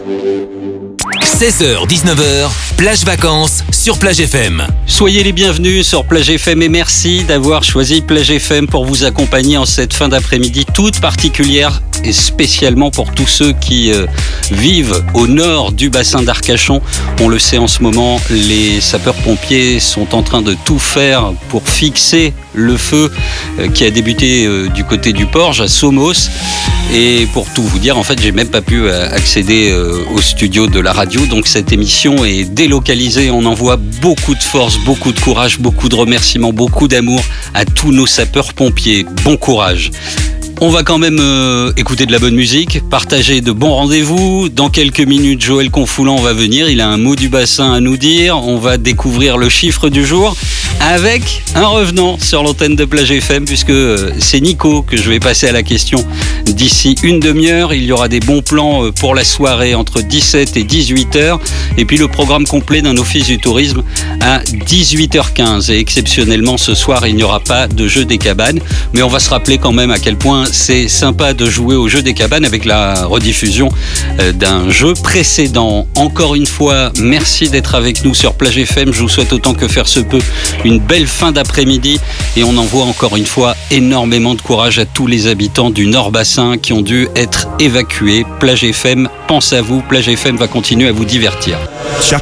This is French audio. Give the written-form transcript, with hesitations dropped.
16h-19h, plage vacances sur Plage FM. Soyez les bienvenus sur Plage FM et merci d'avoir choisi Plage FM pour vous accompagner en cette fin d'après-midi toute particulière et spécialement pour tous ceux qui vivent au nord du bassin d'Arcachon. On le sait en ce moment, les sapeurs-pompiers sont en train de tout faire pour fixer le feu qui a débuté du côté du Porge à Somos. Et pour tout vous dire, en fait, j'ai même pas pu accéder au studio de la radio. Donc cette émission est délocalisée. On envoie beaucoup de force, beaucoup de courage, beaucoup de remerciements, beaucoup d'amour à tous nos sapeurs-pompiers. Bon courage. On va quand même écouter de la bonne musique, partager de bons rendez-vous. Dans quelques minutes, Joël Confoulant va venir. Il a un mot du bassin à nous dire. On va découvrir le chiffre du jour avec un revenant sur l'antenne de Plage FM puisque c'est Nico que je vais passer à la question d'ici une demi-heure. Il y aura des bons plans pour la soirée entre 17 et 18h et puis le programme complet d'un office du tourisme à 18h15. Et exceptionnellement, ce soir, il n'y aura pas de jeu des cabanes. Mais on va se rappeler quand même à quel point c'est sympa de jouer au jeu des cabanes avec la rediffusion d'un jeu précédent. Encore une fois, merci d'être avec nous sur Plage FM. Je vous souhaite autant que faire se peut une belle fin d'après-midi et on envoie encore une fois énormément de courage à tous les habitants du Nord-Bassin qui ont dû être évacués. Plage FM pense à vous. Plage FM va continuer à vous divertir.